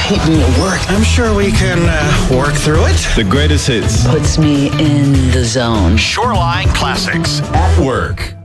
hate being at work. I'm sure we can work through it. The greatest hits. Puts me in the zone. Shoreline Classics. At work.